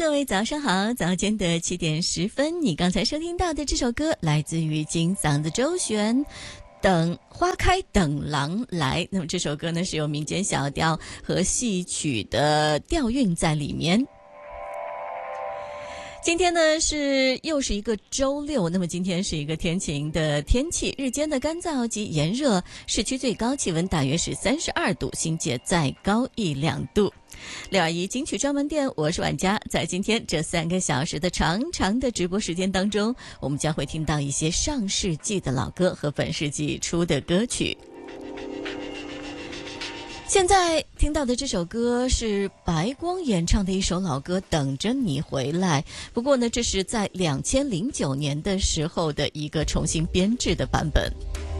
各位早上好，早间的7:10，你刚才收听到的这首歌来自于金嗓子周璇，等花开等郎来。那么这首歌呢是有民间小调和戏曲的调韵在里面。今天呢又是一个周六，那么今天是一个天晴的天气，日间的干燥及炎热，市区最高气温大约是32度，新界再高1-2度。621金曲专门店，我是婉佳。在今天这3个小时的长长的直播时间当中，我们将会听到一些上世纪的老歌和本世纪初的歌曲。现在听到的这首歌是白光演唱的一首老歌《等着你回来》，不过呢这是在2009年的时候的一个重新编制的版本。